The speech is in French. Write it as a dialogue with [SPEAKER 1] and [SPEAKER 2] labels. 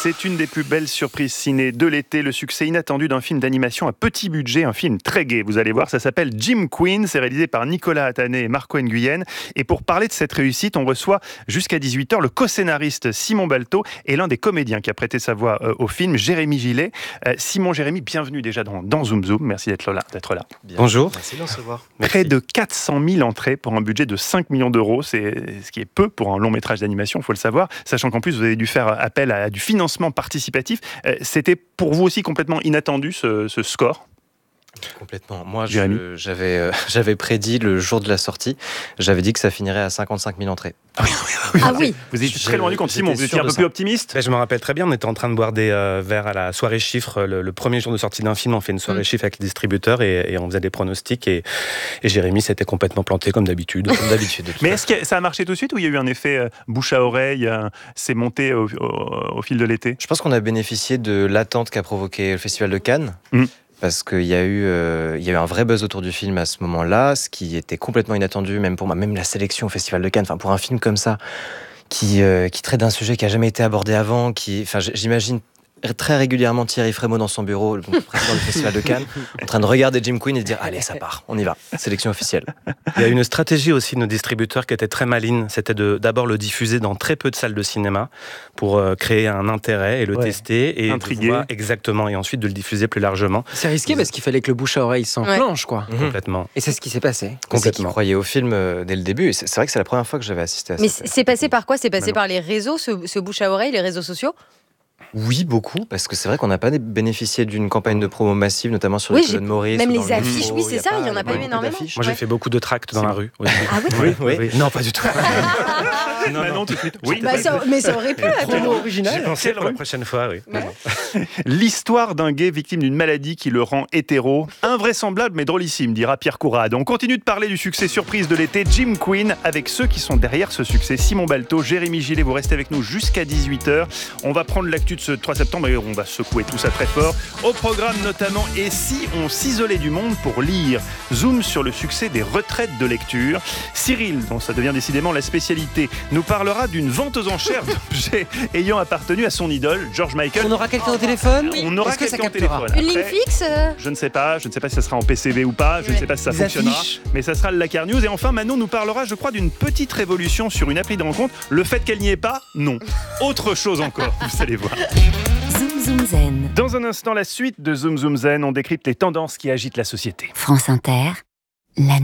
[SPEAKER 1] C'est une des plus belles surprises ciné de l'été, le succès inattendu d'un film d'animation à petit budget, un film très gai. Vous allez voir, ça s'appelle Jim Queen, c'est réalisé par Nicolas Attané et Marco Nguyen. Et pour parler de cette réussite, on reçoit jusqu'à 18h le co-scénariste Simon Balto et l'un des comédiens qui a prêté sa voix au film, Jérémy Gillet. Jérémy, bienvenue déjà dans Zoom Zoom, merci d'être là.
[SPEAKER 2] Bien.
[SPEAKER 3] Bonjour.
[SPEAKER 2] Merci de nous recevoir.
[SPEAKER 1] Près de 400 000 entrées pour un budget de 5 millions d'euros, c'est ce qui est peu pour un long métrage d'animation, il faut le savoir, sachant qu'en plus vous avez dû faire appel à du financement participatif. C'était pour vous aussi complètement inattendu ce score ?
[SPEAKER 2] Complètement. Moi,
[SPEAKER 1] Jérémy.
[SPEAKER 2] j'avais prédit le jour de la sortie, j'avais dit que ça finirait à 55 000 entrées.
[SPEAKER 4] Ah oui.
[SPEAKER 1] Vous étiez très loin du compte, Simon, vous étiez un peu plus optimiste ?
[SPEAKER 3] Je me rappelle très bien, on était en train de boire des verres à la soirée chiffres. Le premier jour de sortie d'un film, on fait une soirée chiffre avec les distributeurs et on faisait des pronostics. Et Jérémy s'était complètement planté comme d'habitude.
[SPEAKER 1] Mais est-ce que ça a marché tout de suite ou il y a eu un effet bouche à oreille, c'est monté au fil de l'été ?
[SPEAKER 2] Je pense qu'on a bénéficié de l'attente qu'a provoqué le Festival de Cannes. Parce qu'il y a eu un vrai buzz autour du film à ce moment-là, ce qui était complètement inattendu, même pour moi, même la sélection au Festival de Cannes. Enfin, pour un film comme ça, qui traite d'un sujet qui n'a jamais été abordé avant, j'imagine très régulièrement Thierry Frémaux dans son bureau, le président du Festival de Cannes, en train de regarder Jim Queen et de dire « Allez, ça part, on y va, sélection officielle ».
[SPEAKER 3] Il y a une stratégie aussi de nos distributeurs qui était très maligne, c'était d'abord le diffuser dans très peu de salles de cinéma pour créer un intérêt et le tester et
[SPEAKER 1] intriguer.
[SPEAKER 3] Exactement, et ensuite de le diffuser plus largement.
[SPEAKER 4] C'est risqué parce qu'il fallait que le bouche à oreille s'enclenche, quoi.
[SPEAKER 3] Complètement.
[SPEAKER 4] Et c'est ce qui s'est passé.
[SPEAKER 2] C'est qu'ils croyaient au film dès le début. Et c'est vrai que c'est la première fois que j'avais assisté à ça.
[SPEAKER 5] Mais c'est passé par quoi ? C'est passé par les réseaux, ce bouche à oreille, les réseaux sociaux ?
[SPEAKER 2] Oui, beaucoup, parce que c'est vrai qu'on n'a pas bénéficié d'une campagne de promo massive, notamment sur les colonnes Maurice.
[SPEAKER 5] Même
[SPEAKER 2] ou dans
[SPEAKER 5] les
[SPEAKER 2] le
[SPEAKER 5] affiches,
[SPEAKER 2] métro,
[SPEAKER 5] oui, c'est ça, il n'y en a pas eu
[SPEAKER 2] beaucoup
[SPEAKER 5] énormément.
[SPEAKER 2] d'affiches.
[SPEAKER 3] Moi, j'ai fait beaucoup de tracts dans la rue. Aussi.
[SPEAKER 5] Ah oui ?
[SPEAKER 2] Oui.
[SPEAKER 3] Non, pas du tout.
[SPEAKER 1] Non, tout de suite. Oui,
[SPEAKER 5] Mais ça aurait pu être
[SPEAKER 3] J'ai pensé pour la prochaine fois, oui.
[SPEAKER 1] L'histoire d'un gay victime d'une maladie qui le rend hétéro. Invraisemblable mais drôlissime, dira Pierre Courade. On continue de parler du succès surprise de l'été, Jim Queen, avec ceux qui sont derrière ce succès. Simon Balto, Jérémy Gillet, vous restez avec nous jusqu'à 18h. On va prendre l'actu de ce 3 septembre et on va secouer tout ça très fort. Au programme notamment, et si on s'isolait du monde pour lire ? Zoom sur le succès des retraites de lecture. Cyril, dont ça devient décidément la spécialité, nous parlera d'une vente aux enchères d'objets ayant appartenu à son idole, George Michael.
[SPEAKER 4] On aura quelqu'un au téléphone ?
[SPEAKER 1] On aura
[SPEAKER 4] Est-ce que ça
[SPEAKER 1] quelqu'un au
[SPEAKER 4] captera ?
[SPEAKER 1] téléphone.
[SPEAKER 5] Une ligne
[SPEAKER 1] Après,
[SPEAKER 5] fixe ?
[SPEAKER 1] je ne sais pas si ça sera en PCV ou pas, je ne sais pas si ça
[SPEAKER 4] Des
[SPEAKER 1] fonctionnera,
[SPEAKER 4] affiches.
[SPEAKER 1] mais ça sera le Lacar News. Et enfin, Manon nous parlera, je crois, d'une petite révolution sur une appli de rencontre. Le fait qu'elle n'y est pas, non. Autre chose encore, vous allez voir.
[SPEAKER 6] Zoom Zoom Zen.
[SPEAKER 1] Dans un instant, la suite de Zoom Zoom Zen, on décrypte les tendances qui agitent la société.
[SPEAKER 6] France Inter, la